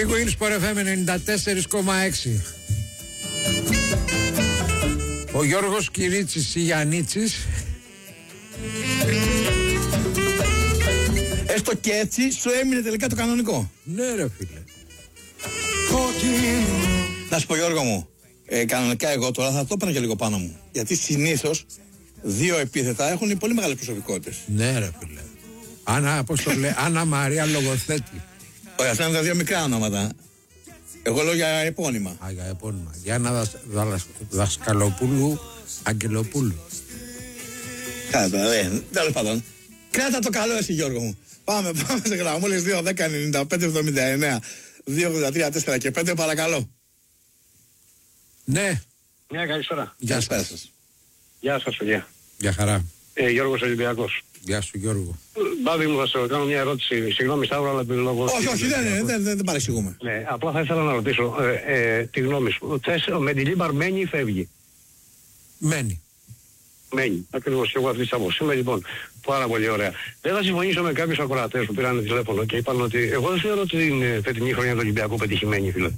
Big Wings Sport FM 94,6. Ο Γιώργος Κυρίτσης Γιαννίτσης. Έστω και έτσι σου έμεινε τελικά το κανονικό. Ναι ρε φίλε. Να σου πω Γιώργο μου, κανονικά εγώ τώρα θα το έπαιρνα και λίγο πάνω μου. Γιατί συνήθως δύο επίθετα έχουν πολύ μεγάλες προσωπικότητες. Ναι ρε φίλε. Άννα, πώς το λέει, Άννα Μαρία Λογοθέτη. Όχι, αυτά είναι τα δύο μικρά ονόματα. Εγώ λέω για επώνυμα. Για επώνυμα. Γιάννα Δασκαλοπούλου Αγγελοπούλου. Κάτω, τέλος πάντων. Κράτα το καλό εσύ Γιώργο μου. Πάμε σε γραμμούλες 2, 10, 95, 79, 2, 83, 4 και 5 παρακαλώ. Ναι. Μια καλησπέρα. Γεια σας. Γεια σας παιδιά. Γεια χαρά. Γιώργος Ολυμπιακός. Γεια σου Γιώργο. Μπάδι μου θα σε κάνω μια ερώτηση. Συγγνώμη Σταύρο, αλλά επειδή λόγω... Όχι, δεν παρεξηγούμε. Ναι, απλά θα ήθελα να ρωτήσω τη γνώμη σου. Θες ο Μεντιλίμπαρ μένει ή φεύγει? Μένει. Μένει. Ακριβώς, εγώ αυτή τη άποψη είμαι λοιπόν. Πάρα πολύ ωραία. Δεν θα συμφωνήσω με κάποιους ακροατές που πήραν τηλέφωνο και είπαν ότι εγώ δεν θεωρώ ότι την φετινή χρονιά του Ολυμπιακού πετυχημένη, φίλε.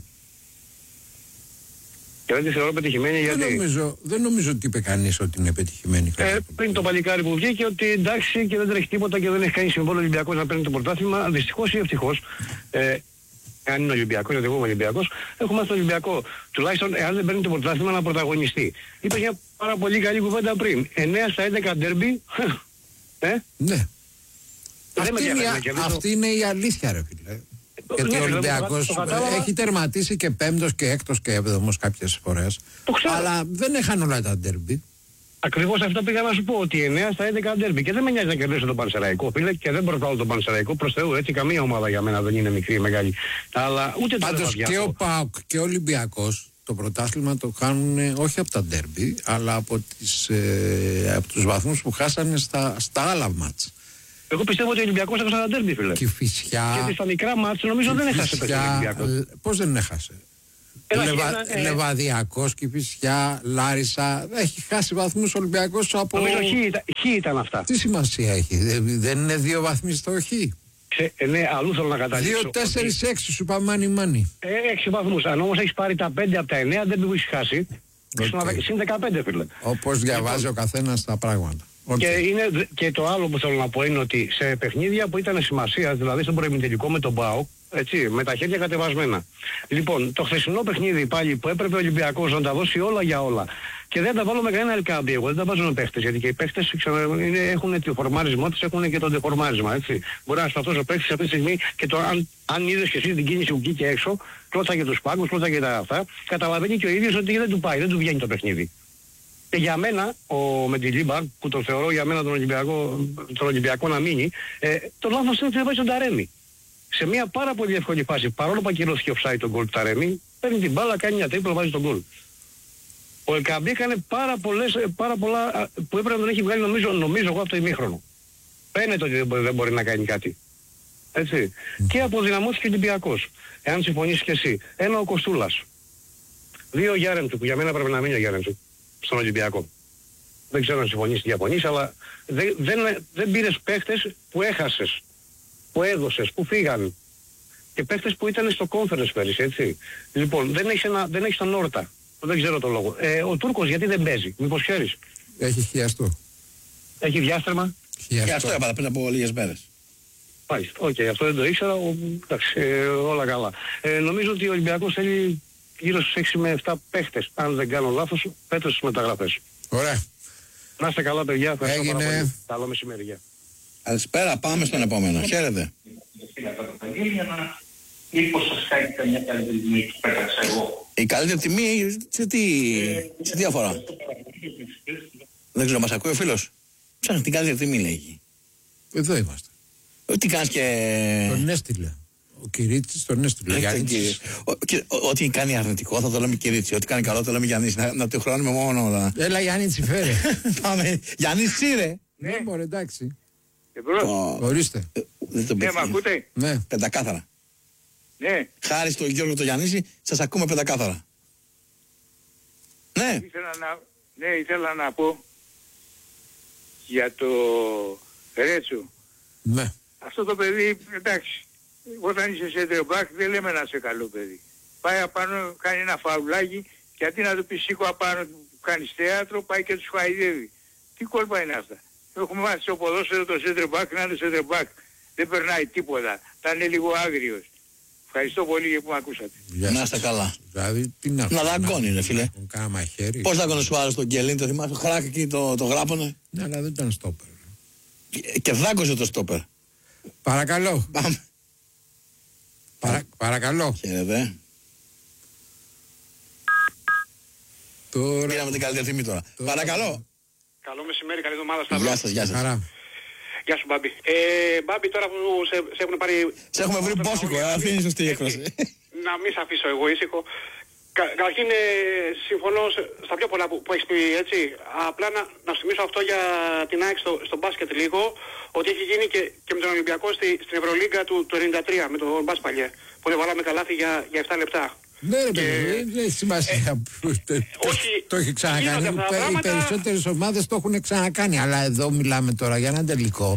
Και δεν τη θεωρώ πετυχημένη γιατί... Δεν νομίζω ότι είπε κανείς ότι είναι πετυχημένη. Πριν το παλικάρι που βγήκε ότι εντάξει και δεν τρέχει τίποτα και δεν έχει κάνει συμβόλαιο Ολυμπιακός να παίρνει το πρωτάθλημα. Δυστυχώς ή ευτυχώς, αν είναι Ολυμπιακός, γιατί εγώ είμαι Ολυμπιακός, έχουμε στον Ολυμπιακό τουλάχιστον εάν δεν παίρνει το πρωτάθλημα να πρωταγωνιστεί. Είπε μια πάρα πολύ καλή κουβέντα πριν. 9 στα 11 ντέρμπι. Ναι. Αυτή είναι η αλήθεια ρε φίλε. Γιατί ο Ολυμπιακός έχει τερματίσει και πέμπτος και έκτος και έβδομος κάποιες φορές. Αλλά δεν έχανε όλα τα ντέρμπι. Ακριβώς αυτό πήγα να σου πω, ότι 9 στα 11 ντέρμπι. Και δεν με νοιάζει να κερδίσω τον Πανσεραϊκό, φίλε, και δεν προτάω τον Πανσεραϊκό. Προς Θεού, έτσι καμία ομάδα για μένα δεν είναι μικρή ή μεγάλη. Αλλά ούτε το πάντως και ο ΠΑΟΚ και ο Ολυμπιακός το πρωτάθλημα το κάνουν όχι από τα ντέρμπι, αλλά από τους βαθμούς που χάσανε στα άλλα μάτς. Εγώ πιστεύω ότι ο Ολυμπιακός έχασε ένα ντέρμπι, φίλε. Κηφισιά. Και στα μικρά μάτς νομίζω δεν έχασε το Ολυμπιακός. Πώς δεν έχασε? Λεβαδιακός, Κηφισιά, Λάρισα. Έχει χάσει βαθμούς ο Ολυμπιακός από... Νομίζω χ ήταν αυτά. Τι σημασία έχει? Δεν είναι 2 βαθμοί στο χ? Ναι, αλλού θέλω να καταλήξω. 2, 4, 6 σου είπα μάνι. 6 βαθμούς. Αν όμως έχεις πάρει τα 5 από τα 9 δεν που έχεις χάσει. Συν 15, φίλε. Όπως διαβάζει ο καθένας τα πράγματα. Και το άλλο που θέλω να πω είναι ότι σε παιχνίδια που ήταν σημασία, δηλαδή στον προημιτελικό με τον ΠΑΟΚ, έτσι, με τα χέρια κατεβασμένα. Λοιπόν, το χθεσινό παιχνίδι πάλι που έπρεπε ο Ολυμπιακός να τα δώσει όλα για όλα. Και δεν τα βάλω με κανένα ελκάμπι, εγώ δεν τα βάζω με παίχτες, γιατί και οι παίχτες έχουν το φορμάρισμό τους, έχουν και το δεφορμάρισμα, έτσι. Μπορεί να σταθώ ο παίχτης αυτή τη στιγμή και το, αν είδες και εσύ την κίνηση που βγήκε έξω, κλώτσαγε τους πάγκους, κλώτσαγε τα αυτά, καταλαβαίνει και ο ίδιος ότι δεν του πάει, δεν του βγαίνει το παιχνίδι. Και για μένα, ο Μεντιλίμπαρ, που τον θεωρώ για μένα τον Ολυμπιακό να μείνει, το λάθος είναι ότι δεν βάζει τον Ταρέμι. Σε μια πάρα πολύ εύκολη φάση, παρόλο που ακυρώθηκε offside τον γκολ του Ταρέμι, παίρνει την μπάλα, κάνει μια τρίπλα, βάζει τον γκολ. Ο Ελκαμπή έκανε πάρα πολλά που έπρεπε να τον έχει βγάλει νομίζω εγώ από το ημίχρονο. Φαίνεται ότι δεν μπορεί να κάνει κάτι. Έτσι. Και αποδυναμώθηκε ο Ολυμπιακός. Εάν συμφωνήσεις και εσύ. Ένα ο Κοστούλας. 2 ο Γιάρεμτσου, που για μένα πρέπει να μείνει ο Γιάρεμτσου στον Ολυμπιακό. Δεν ξέρω αν συμφωνείς ή διαφωνείς, αλλά δεν πήρες παίχτες που έχασες, που έδωσες, που φύγαν. Και παίχτες που ήταν στο conference πέρυσι, έτσι. Λοιπόν, δεν έχεις τον Όρτα. Δεν ξέρω τον λόγο. Ο Τούρκος γιατί δεν παίζει, μήπως ξέρεις? Έχει χιαστό. Έχει διάστρεμα. Χιαστό έπαθα πριν από λίγες μέρες. Μάλιστα, οκ, αυτό δεν το ήξερα, εντάξει, όλα καλά. Νομίζω ότι ο Ολυμπιακός θέλει γύρω στους 6 με 7 παίχτες, αν δεν κάνω λάθος, φέτος στις μεταγραφές. Ωραία. Να είστε καλά παιδιά, ευχαριστώ πάρα πολύ. Καλό μεσημέρι, γεια. Καλησπέρα, πάμε στον επόμενο. Χαίρετε. Μήπως σας κάνει καμιά καλύτερη τιμή που πέταξα εγώ? Η καλύτερη τιμή σε τι αφορά? Δεν ξέρω, μας ακούει ο φίλος? Ψάχνει την καλύτερη τιμή λέγει. Εδώ είμαστε. Τι κάνεις και... Τον έστειλε. Ο Κυρίτσης τον έστειλε. Ό,τι κάνει αρνητικό θα το λέμε Κυρίτσι. Ό,τι κάνει καλό το λέμε Γιάννης. Να το χρώνουμε μόνο. Έλα Γιάννη φέρε. Πάμε. Γιάννη σύρε. Ναι, μωρέ, εντάξει. Εμπρός. Ορίστε. Δεν το μ' ακούτε? Ναι. Πεντακάθαρα. Ναι. Χάρη στον Γιώργο το Γιάννη, σας ακούμε πεντακάθαρα. Ναι. Ήθελα να πω για το Ρέτσο. Ναι. Αυτό το παιδί, εντάξει, όταν είσαι center back δεν λέμε να είσαι καλό παιδί. Πάει απάνω, κάνει ένα φαουλάκι και αντί να του πει σήκω απάνω, κάνεις θέατρο, πάει και τους χαϊδεύει. Τι κόλπα είναι αυτά. Έχουμε μάθει στο ποδόσφαιρο το center back να είναι center back. Δεν περνάει τίποτα. Θα είναι λίγο άγριος. Ευχαριστώ πολύ που με ακούσατε. Να είστε καλά. Δηλαδή, τι να δαγκώνει, ρε φίλε. Πώς δαγκώνει ο άλλος τον Γκελίν, το θυμάσαι, χράκ εκεί το γράπωνε. Ναι, αλλά δεν ήταν στόπερ. Και δάγκωσε το στόπερ. Παρακαλώ. Πάμε. Παρακαλώ. Χαίρετε. Τώρα... Πήραμε την καλύτερη τιμή τώρα. Παρακαλώ. Καλό μεσημέρι, καλή εβδομάδα Σταύρο. Γεια σας, γεια σας. Γεια σου Μπάμπη. Μπάμπη, τώρα που σε έχουν πάρει... Σε έχουμε βρει μπόσικο, αυτή είναι η σωστή έκφραση. Να μην σε αφήσω εγώ ήσυχο. Καταρχήν συμφωνώ στα πιο πολλά που έχεις πει, έτσι. Απλά να σου θυμίσω αυτό για την ΑΕΚ στο μπάσκετ λίγο, ότι έχει γίνει και με τον Ολυμπιακό στην Ευρωλίγκα του 93, με τον Μπάσπαλιε, που δεν βάλαμε καλάθι για 7 λεπτά. Ναι ρε παιδί, δεν έχει σημασία. Το έχει ξανακάνει. Οι περισσότερες ομάδες το έχουν ξανακάνει. Αλλά εδώ μιλάμε τώρα για ένα τελικό.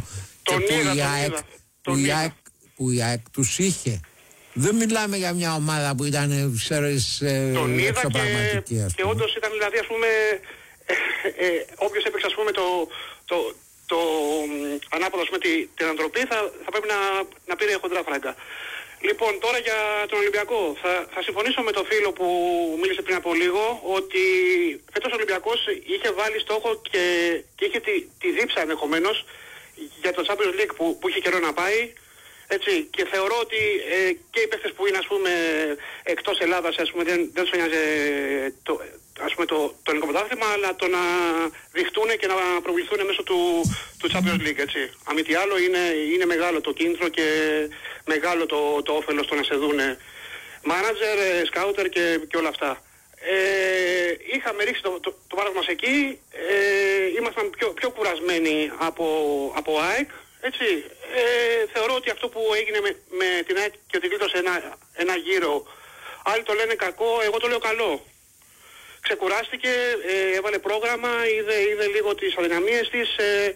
Που η ΑΕΚ τους είχε. Δεν μιλάμε για μια ομάδα που ήταν, ξέρεις, εξωπραγματική. Και όντως ήταν, δηλαδή, ας πούμε, όποιος έπαιξε, ας πούμε, το ανάποδο, ας πούμε, την ανατροπή, θα πρέπει να πήρε χοντρά φράγκα. Λοιπόν, τώρα για τον Ολυμπιακό. Θα συμφωνήσω με τον φίλο που μίλησε πριν από λίγο ότι φέτος ο Ολυμπιακός είχε βάλει στόχο και είχε τη δίψα ενδεχομένως για το Champions League που είχε καιρό να πάει. Έτσι, και θεωρώ ότι και οι παίκτες που είναι, ας πούμε, εκτός Ελλάδας, ας πούμε, δεν τους νοιάζει το ελληνικό πρωτάθλημα, αλλά το να δειχτούν και να προβληθούν μέσω του Champions League, έτσι. Αν μη τι άλλο, είναι μεγάλο το κίνητρο και μεγάλο το όφελος το να σε δούνε μάνατζερ, σκάουτερ και όλα αυτά. Είχαμε ρίξει το βάρος μας εκεί, ήμασταν πιο κουρασμένοι από ΑΕΚ. Έτσι, θεωρώ ότι αυτό που έγινε με την ΑΕΚ και ότι γλίτωσε ένα γύρο, άλλοι το λένε κακό, εγώ το λέω καλό. Ξεκουράστηκε, έβαλε πρόγραμμα, είδε λίγο τις αδυναμίες της,